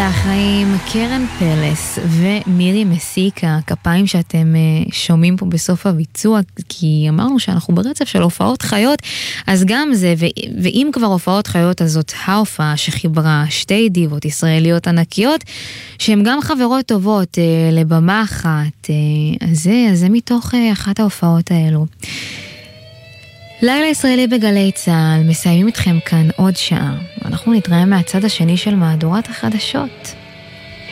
האחראים קרן פלס ומירי מסיקה, כפיים שאתם שומעים פה בסוף הביצוע, כי אמרנו שאנחנו ברצף של הופעות חיות, אז גם זה, ואם כבר הופעות חיות, אז זאת ההופעה שחיברה שתי דיבות ישראליות ענקיות, שהן גם חברות טובות לבמה אחת, אז זה מתוך אחת ההופעות האלו. לילה ישראלי בגלי צהל, מסיימים אתכם כאן עוד שעה. אנחנו נתראה מהצד השני של מהדורת החדשות.